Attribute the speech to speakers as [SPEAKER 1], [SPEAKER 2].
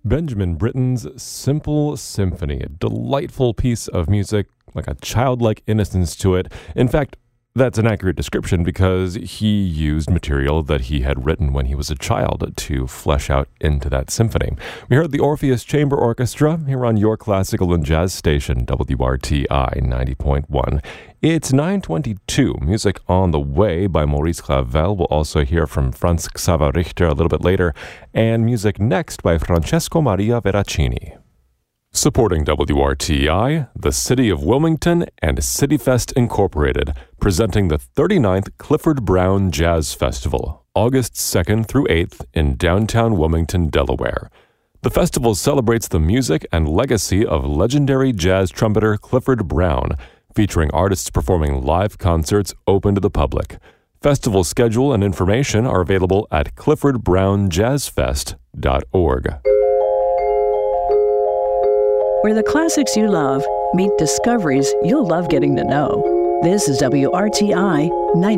[SPEAKER 1] Benjamin Britten's Simple Symphony, a delightful piece of music, like a childlike innocence to it. In fact, that's an accurate description because he used material that he had written when he was a child to flesh out into that symphony. We heard the Orpheus Chamber Orchestra here on your classical and jazz station, WRTI 90.1. It's 9:22. Music on the way by Maurice Ravel. We'll also hear from Franz Xaver Richter a little bit later. And music next by Francesco Maria Veracini. Supporting WRTI, the City of Wilmington, and CityFest Incorporated, presenting the 39th Clifford Brown Jazz Festival, August 2nd through 8th in downtown Wilmington, Delaware. The festival celebrates the music and legacy of legendary jazz trumpeter Clifford Brown, featuring artists performing live concerts open to the public. Festival schedule and information are available at cliffordbrownjazzfest.org.
[SPEAKER 2] Where the classics you love meet discoveries you'll love getting to know. This is WRTI 90.